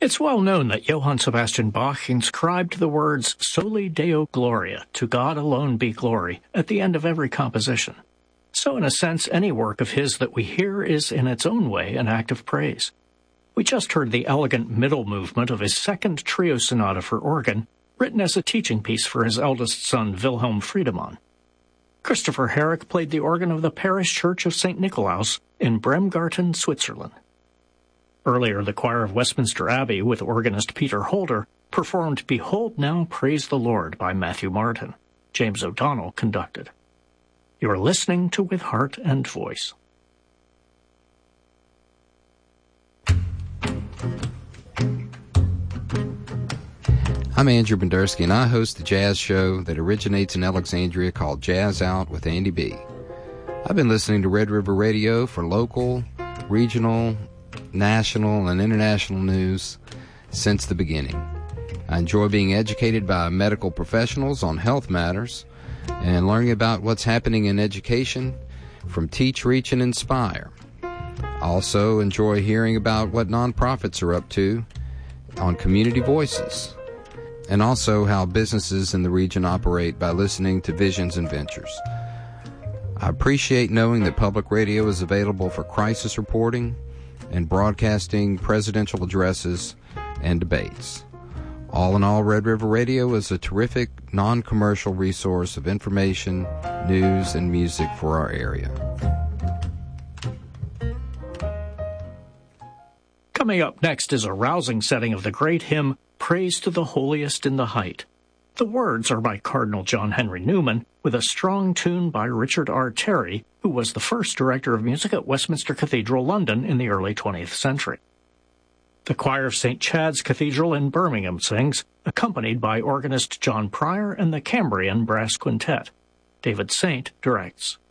It's well known that Johann Sebastian Bach inscribed the words Soli Deo Gloria, to God alone be glory, at the end of every composition. So in a sense, any work of his that we hear is in its own way an act of praise. We just heard the elegant middle movement of his second trio sonata for organ, written as a teaching piece for his eldest son, Wilhelm Friedemann. Christopher Herrick played the organ of the parish church of St. Nikolaus in Bremgarten, Switzerland. Earlier, the choir of Westminster Abbey, with organist Peter Holder, performed Behold Now, Praise the Lord by Matthew Martin. James O'Donnell conducted. You're listening to With Heart and Voice. I'm Andrew Bendersky, and I host a jazz show that originates in Alexandria called Jazz Out with Andy B. I've been listening to Red River Radio for local, regional, national, and international news since the beginning. I enjoy being educated by medical professionals on health matters and learning about what's happening in education from Teach, Reach, and Inspire. I also enjoy hearing about what nonprofits are up to on Community Voices, and also how businesses in the region operate by listening to Visions and Ventures. I appreciate knowing that public radio is available for crisis reporting and broadcasting presidential addresses and debates. All in all, Red River Radio is a terrific, non-commercial resource of information, news, and music for our area. Coming up next is a rousing setting of the great hymn, Praise to the Holiest in the Height. The words are by Cardinal John Henry Newman, with a strong tune by Richard R. Terry, who was the first director of music at Westminster Cathedral, London, in the early 20th century. The choir of St. Chad's Cathedral in Birmingham sings, accompanied by organist John Pryor and the Cambrian Brass Quintet. David Saint directs.